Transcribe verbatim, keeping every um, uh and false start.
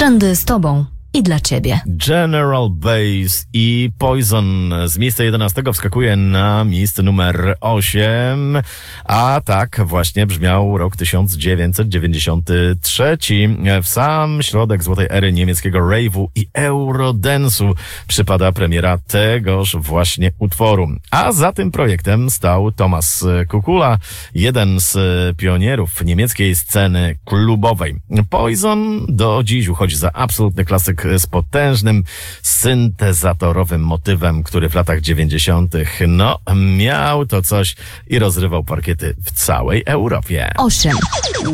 Trendy z tobą i dla ciebie. General Bass i Poison z miejsca jedenastego wskakuje na miejsce numer osiem, a tak właśnie brzmiał rok tysiąc dziewięćset dziewięćdziesiąty trzeci. W sam środek złotej ery niemieckiego rave'u i eurodance'u przypada premiera tegoż właśnie utworu. A za tym projektem stał Thomas Kukula, jeden z pionierów niemieckiej sceny klubowej. Poison do dziś uchodzi za absolutny klasyk z potężnym syntezatorowym motywem, który w latach dziewięćdziesiątych no miał to coś i rozrywał parkiety w całej Europie. osiem.